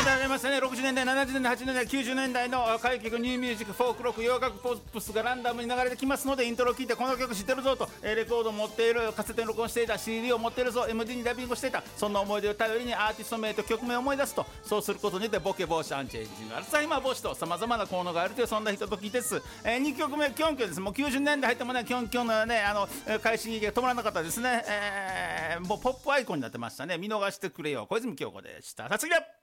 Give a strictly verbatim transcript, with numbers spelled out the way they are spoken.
そうでありましたね。ろくじゅうねんだい、ななじゅうねんだい、はちじゅうねんだい、きゅうじゅうねんだいの歌謡曲、ニューミュージック、フォークロック、洋楽、ポップスがランダムに流れてきますので、イントロを聞いてこの曲知ってるぞと、えーレコードを持っている、カセットに録音していた、 シーディー を持っているぞ、 エムディー にダビングしていた、そんな思い出を頼りにアーティスト名と曲名を思い出すと、そうすることによってボケ防止、アンチエイジング、アルツハイマー防止とさまざまな効能があるという、そんなひとときです。えー、にきょくめキョンキョンです。もうきゅうじゅうねんだい入ってもね、キョンキョンのね、あの快進撃が止まらなかったですね。えー、もうポップアイコンになってましたね。見逃してくれよ。小泉京子でした。さあ次だ。